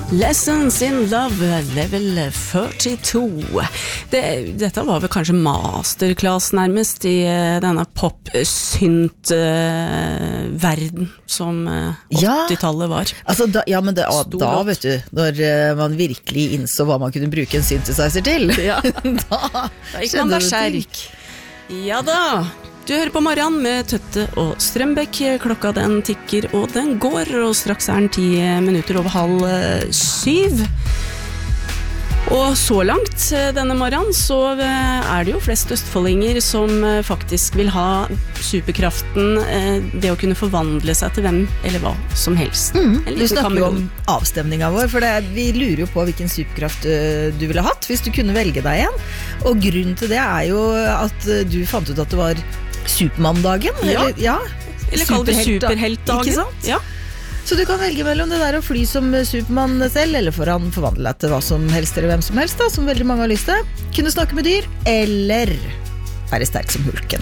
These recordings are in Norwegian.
Lessons in Love, level 42. Dette var vel kanskje masterclass nærmest I denne pop-synt-verden som 80-tallet var. Altså da vet du, når man virkelig innså hva man kunne bruke en synthesizer til. Ja. Da gikk man berserk. Ja da. Du hører på morgen med Tøtte og Strømbekk. Klokka den tikker og den går, og straks den 10 minutter over 6:30. Og så langt denne morgen så det jo flest østfoldinger som faktisk vil ha superkraften, det å kunne forvandle seg til hvem eller hva som helst. Du snakker jo om avstemningen vår, for vi lurer jo på hvilken superkraft du ville hatt hvis du kunne velge deg en. Og grunnen til det jo at du fant ut at det var Supermann-dagen, eller kall det superheltdagen, ikke sant? Ja. Så du kan velge mellom det der å fly som Supermann selv, eller for han forvandle deg til hva som helst, eller hvem som helst da, som veldig mange har lyst til. Kunne snakke med dyr, eller være sterk som Hulken.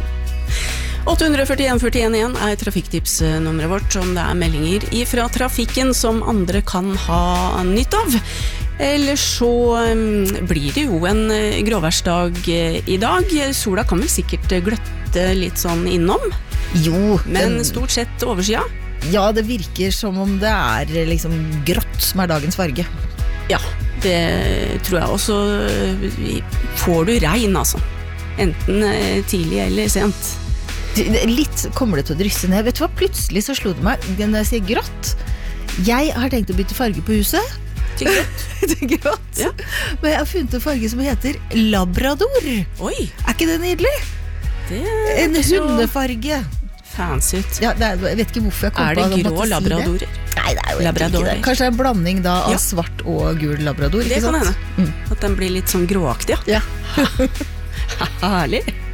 841-41 trafikktipsnummeret vårt, om det meldinger ifra trafikken som andre kan ha nytt av. Eller så blir det jo en gråværsdag I dag. Sola kan vel sikkert gløtte litt sånn innom. Jo. Men stort sett oversida. Ja, det virker som om det liksom grått som dagens farge. Ja, det tror jeg. Og så får du regn, altså. Enten tidlig eller sent. Litt kommer det til å drysse ned. Vet du hva, plutselig så slo det meg når jeg sier grått. Jeg har tenkt å bytte farge på huset. Til grått. Til grått. Ja. Men jeg har funnet en farge som heter labrador. Oi. Ikke det nydelig? En hundefarge. Fancy ut. Ja, jeg vet ikke hvorfor jeg kom på det grå labradorer? Nei, det jo ikke det. Kanskje en blanding da av svart og gul labrador. Det kan hende. At den blir litt sånn gråaktig, ja. Herlig.